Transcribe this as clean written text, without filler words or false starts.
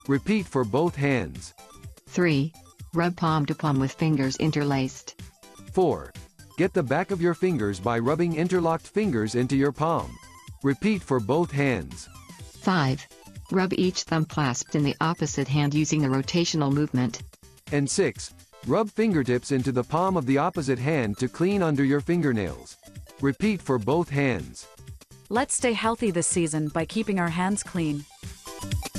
Repeat for both hands. 3. Rub palm to palm with fingers interlaced. 4. Get the back of your fingers by rubbing interlocked fingers into your palm. Repeat for both hands. 5. Rub each thumb clasped in the opposite hand using the rotational movement. And 6. Rub fingertips into the palm of the opposite hand to clean under your fingernails. Repeat for both hands. Let's stay healthy this season by keeping our hands clean.